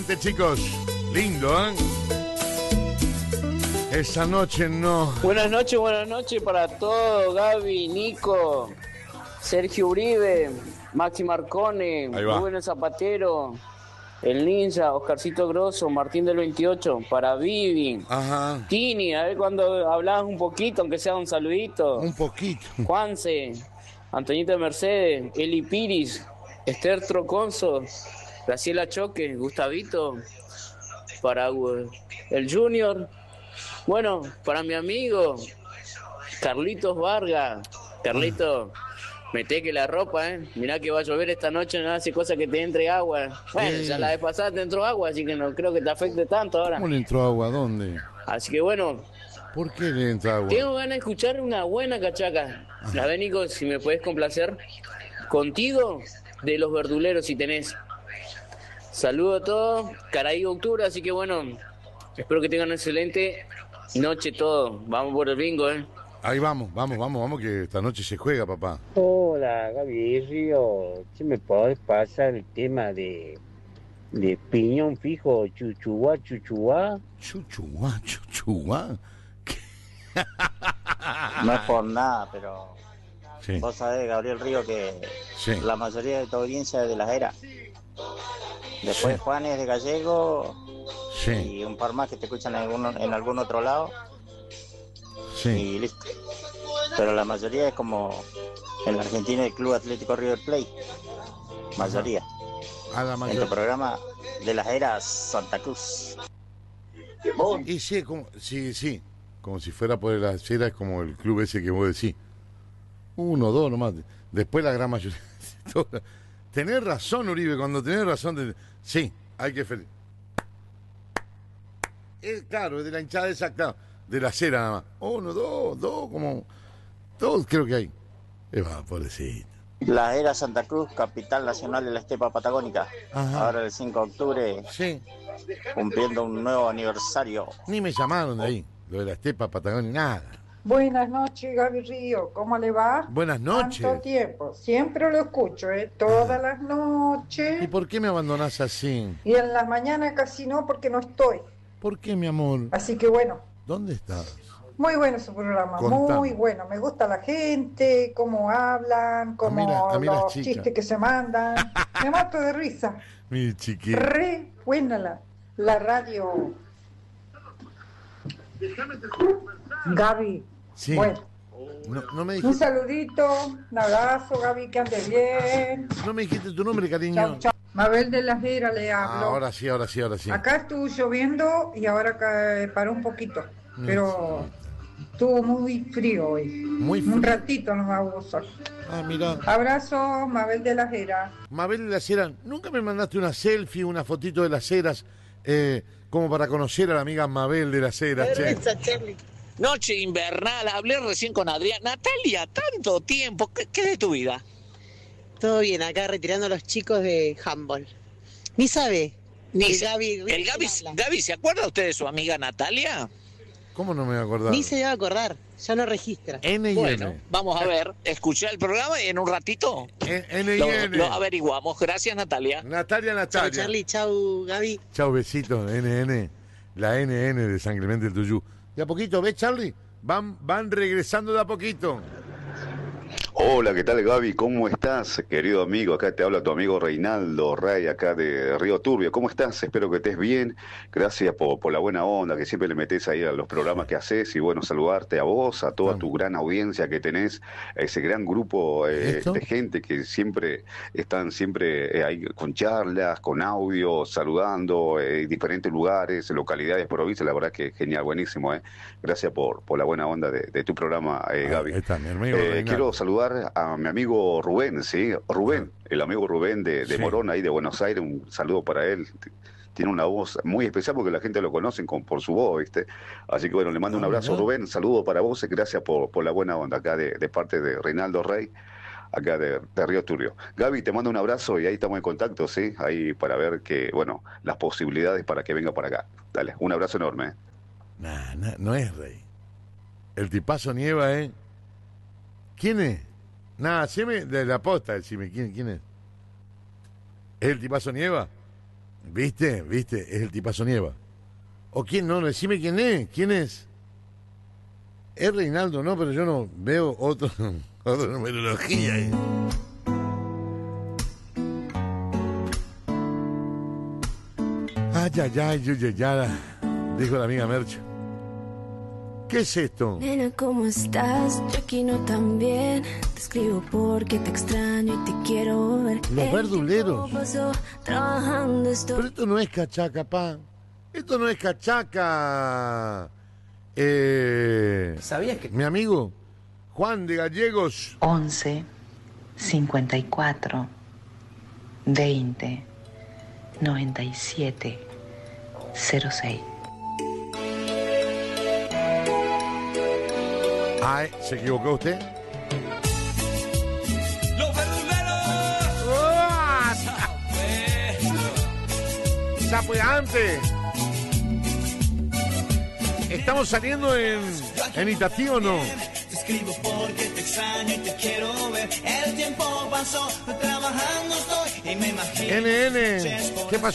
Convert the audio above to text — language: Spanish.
Chicos, lindo, ¿eh? Esa noche no. Buenas noches para todos, Gaby, Nico, Sergio Uribe, Maxi Marcone, Rubén el Zapatero, el Ninja, Oscarcito Grosso, Martín del 28, para Vivi, Ajá. Tini, a ver cuando hablabas un poquito, aunque sea un saludito. Un poquito. Juanse, Antoñita Mercedes, Eli Piris, Esther Troconso, Graciela Choque, Gustavito, para el Junior, bueno, para mi amigo Carlitos Vargas. Carlitos, mete la ropa, mirá que va a llover esta noche, no hace cosa que te entre agua. Bueno, ya la vez pasada te entró agua, así que no creo que te afecte tanto ahora. ¿Cómo le entró agua? ¿Dónde? Así que bueno. ¿Por qué le entra agua? Tengo ganas de escuchar una buena cachaca. A ver, Nico, si me puedes complacer. Contigo, de Los Verduleros, si tenés. Saludo a todos, Caraí Octubre, así que bueno, espero que tengan una excelente noche todos. Vamos por el bingo, Ahí vamos, que esta noche se juega, papá. Hola, Gaby Río. ¿Sí me podés pasar el tema de piñón fijo, chuchuá? Chuchuá. No es por nada, pero sí. Vos sabés, Gabriel Río, que sí. La mayoría de tu audiencia es de Las Heras. Después sí. Juan es de Gallego, sí. Y un par más que te escuchan en algún otro lado. Sí. Y listo. Pero la mayoría es como en la Argentina el Club Atlético River Plate. Mayoría. A la mayoría. En tu programa de Las Heras, Santa Cruz. Y sí, sí. Como si fuera por Las Heras, como el club ese que vos decís. 1, 2 nomás. Después la gran mayoría. Tenés razón, Uribe, cuando tenés razón. Sí, hay que feliz. Claro, es de la hinchada esa, claro, de la cera nada más. 1, 2, como. Todos creo que hay. Pobrecito. Las Heras, Santa Cruz, capital nacional de la estepa patagónica. Ajá. Ahora el 5 de octubre. Sí. Cumpliendo un nuevo aniversario. Ni me llamaron de ahí, lo de la estepa patagónica, nada. Buenas noches, Gaby Río, ¿cómo le va? Buenas noches. Tanto tiempo, siempre lo escucho, todas las noches. ¿Y por qué me abandonás así? Y en las mañanas casi no, porque no estoy. ¿Por qué, mi amor? Así que bueno. ¿Dónde estás? Muy bueno su programa, Contame. Muy bueno. Me gusta la gente, cómo hablan, cómo a mí los chistes que se mandan. Me mato de risa. Mi chiquita. Re buena la radio. Gaby. Sí. Bueno. No me dijiste... Un saludito, un abrazo, Gaby, que andes bien. No me dijiste tu nombre, cariño. Chau, chau. Mabel de las Heras le hablo. Ahora sí. Acá estuvo lloviendo y ahora paró un poquito. Pero estuvo muy frío hoy. Muy frío. Un ratito nomás hubo sol. Ah, mira. Abrazo, Mabel de las Heras. Mabel de las Heras, ¿nunca me mandaste una selfie, una fotito de las Heras, como para conocer a la amiga Mabel de las Heras? Noche invernal, hablé recién con Adrián. Natalia, tanto tiempo, ¿qué de tu vida? Todo bien, acá retirando a los chicos de handball. Ni sabe. Gaby, ¿se acuerda usted de su amiga Natalia? ¿Cómo no me voy a acordar? Ni se va a acordar, ya no registra. N y bueno, N. Vamos a ver, escuché el programa y en un ratito N y N. Lo averiguamos. Gracias, Natalia. Natalia. Chau, Charlie, chau, Gaby. Chau, besito, NN. La NN de San Clemente del Tuyú. De a poquito, ¿ves, Charlie? Van regresando de a poquito. Hola, ¿qué tal, Gaby? ¿Cómo estás, querido amigo? Acá te habla tu amigo Reinaldo Rey, acá de Río Turbio. ¿Cómo estás? Espero que estés bien. Gracias por la buena onda que siempre le metés ahí a los programas que haces. Y bueno, saludarte a vos, a toda tu gran audiencia que tenés, a ese gran grupo de gente que siempre están ahí con charlas, con audio, saludando, diferentes lugares, localidades, provincias. La verdad que genial, buenísimo. Gracias por la buena onda de tu programa, Gaby. Ahí está, mi amigo quiero saludar a mi amigo Rubén, ¿sí? Rubén, el amigo Rubén de Morón, ahí de Buenos Aires, un saludo para él. Tiene una voz muy especial porque la gente lo conoce por su voz, ¿viste? Así que bueno, le mando un abrazo, Rubén, saludo para vos, gracias por la buena onda acá de parte de Reinaldo Rey, acá de Río Turbio. Gaby, te mando un abrazo y ahí estamos en contacto, ¿sí? Ahí para ver las posibilidades para que venga para acá. Dale, un abrazo enorme. No es Rey. El tipazo Nieva, ¿eh? ¿Quién es? Decime de la posta, decime, ¿quién es? ¿Es el tipazo Nieva? ¿Viste? Es el tipazo Nieva. ¿O quién no? Decime quién es. ¿Quién es? Es Reinaldo, no, pero yo no veo otra numerología ahí. Ay, dijo la amiga Mercha. ¿Qué es esto? Nena, ¿cómo estás? Yo aquí no tan bien. Te escribo porque te extraño y te quiero ver. Los verduleros. Trabajando estoy. Pero esto no es cachaca, pa. Esto no es cachaca. ¿Sabías que mi amigo Juan de Gallegos? 11 54 20 97 06. Ay, ¿se equivocó usted? los verduleros? Ya fue antes. ¿Estamos saliendo en Itatí o no? Te escribo porque te extraño y te quiero ver. El tiempo pasó, trabajando estoy y me imagino. NN, ¿qué pasó?